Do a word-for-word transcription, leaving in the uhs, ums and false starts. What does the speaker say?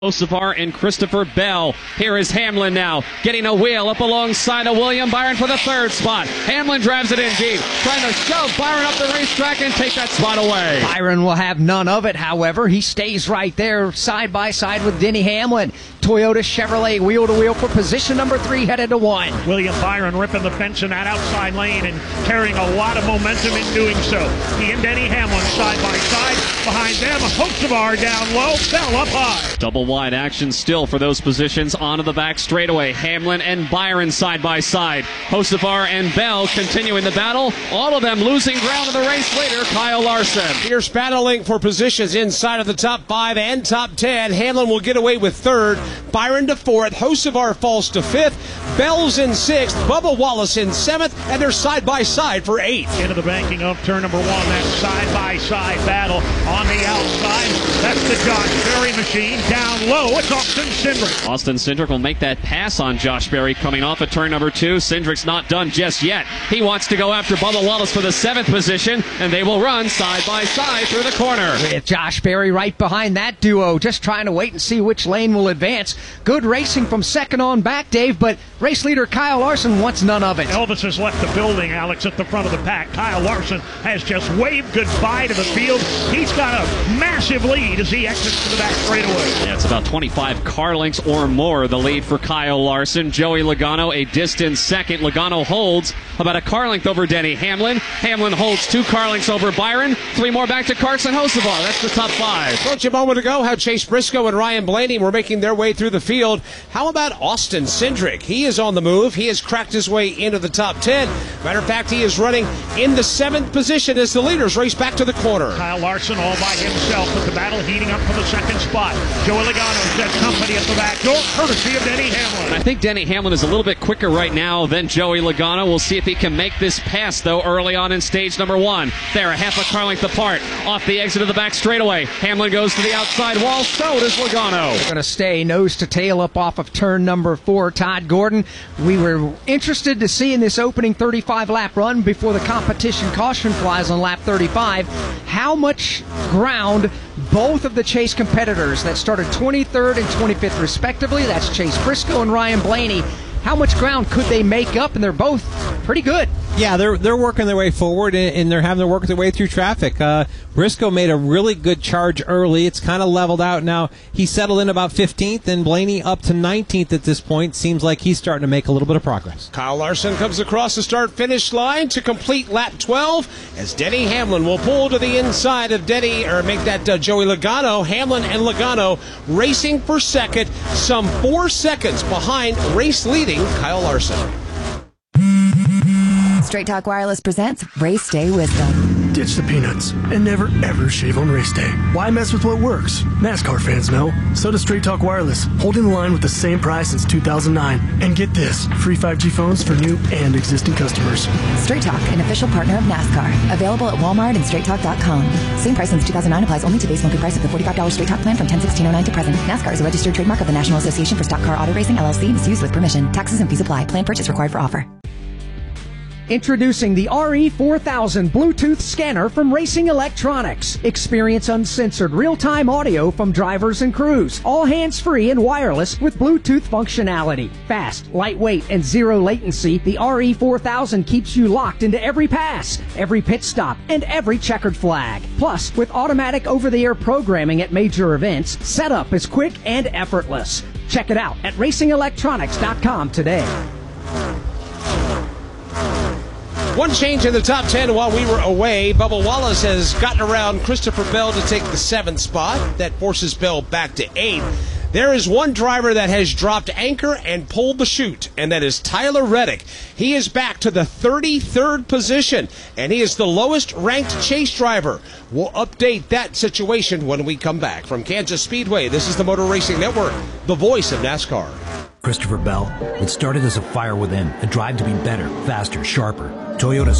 Hocevar and Christopher Bell. Here is Hamlin now, getting a wheel up alongside of William Byron for the third spot. Hamlin drives it in deep, trying to shove Byron up the racetrack and take that spot away. Byron will have none of it, however. He stays right there side by side with Denny Hamlin. Toyota Chevrolet wheel to wheel for position number three, headed to one. William Byron ripping the fence in that outside lane and carrying a lot of momentum in doing so. He and Denny Hamlin side by side. Behind them, Hocevar down low, Bell up high. Double wide action still for those positions onto the back straightaway. Hamlin and Byron side by side. Hocevar and Bell continuing the battle. All of them losing ground in the race later. Kyle Larson. Fierce battling for positions inside of the top five and top ten. Hamlin will get away with third. Byron to fourth. Hocevar falls to fifth. Bell's in sixth. Bubba Wallace in seventh. And they're side by side for eighth. Into the banking of turn number one. That side by side battle on the outside. That's the Josh Berry machine. Down low, it's Austin Cindric. Austin Cindric will make that pass on Josh Berry coming off at turn number two. Cindric's not done just yet. He wants to go after Bubba Wallace for the seventh position, and they will run side by side through the corner. With Josh Berry right behind that duo, just trying to wait and see which lane will advance. Good racing from second on back, Dave, but race leader Kyle Larson wants none of it. Elvis has left the building, Alex, at the front of the pack. Kyle Larson has just waved goodbye to the field. He's got a massive lead as he exits to the back straightaway. Yeah, it's about twenty-five car lengths or more, the lead for Kyle Larson. Joey Logano a distant second. Logano holds about a car length over Denny Hamlin. Hamlin holds two car lengths over Byron. Three more back to Carson Hocevar. That's the top five. Told you a moment ago how Chase Briscoe and Ryan Blaney were making their way through the field. How about Austin Cindric? He is on the move. He has cracked his way into the top ten. Matter of fact, he is running in the seventh position as the leaders race back to the corner. Kyle Larson all by himself with the battle heating up for the second spot. Joey Logano said company at the back door, courtesy of Denny Hamlin. I think Denny Hamlin is a little bit quicker right now than Joey Logano. We'll see if he can make this pass, though, early on in stage number one. They're a half a car length apart. Off the exit of the back straightaway. Hamlin goes to the outside wall. So does Logano. They're going to stay nose to tail up off of turn number four. Todd Gordon, we were interested to see in this opening thirty-five lap run before the competition caution flies on lap thirty-five how much ground both of the Chase competitors that started twenty-third and twenty-fifth respectively, that's Chase Briscoe and Ryan Blaney, how much ground could they make up? And they're both pretty good. Yeah, they're they're working their way forward, and, and they're having to work their way through traffic. Uh, Briscoe made a really good charge early. It's kind of leveled out now. He settled in about fifteenth, and Blaney up to nineteenth at this point. Seems like he's starting to make a little bit of progress. Kyle Larson comes across the start-finish line to complete lap twelve as Denny Hamlin will pull to the inside of Denny, or make that uh, Joey Logano. Hamlin and Logano racing for second, some four seconds behind race-leading Kyle Larson. Straight Talk Wireless presents Race Day Wisdom. Ditch the peanuts and never ever shave on race day. Why mess with what works? NASCAR fans know. So does Straight Talk Wireless, holding the line with the same price since two thousand nine. And get this, free five G phones for new and existing customers. Straight Talk, an official partner of NASCAR. Available at Walmart and straight talk dot com. Same price since two thousand nine applies only to base monthly price of the forty-five dollars Straight Talk plan from ten sixteen oh nine to present. NASCAR is a registered trademark of the National Association for Stock Car Auto Racing, L L C, and is used with permission. Taxes and fees apply. Plan purchase required for offer. Introducing the R E four thousand Bluetooth scanner from Racing Electronics. Experience uncensored real-time audio from drivers and crews. All hands-free and wireless with Bluetooth functionality. Fast, lightweight, and zero latency, the R E four thousand keeps you locked into every pass, every pit stop, and every checkered flag. Plus, with automatic over-the-air programming at major events, setup is quick and effortless. Check it out at racing electronics dot com today. One change in the top ten while we were away. Bubba Wallace has gotten around Christopher Bell to take the seventh spot. That forces Bell back to eighth. There is one driver that has dropped anchor and pulled the chute, and that is Tyler Reddick. He is back to the thirty-third position, and he is the lowest-ranked Chase driver. We'll update that situation when we come back. From Kansas Speedway, this is the Motor Racing Network, the voice of NASCAR. Christopher Bell. It started as a fire within, a drive to be better, faster, sharper. Toyota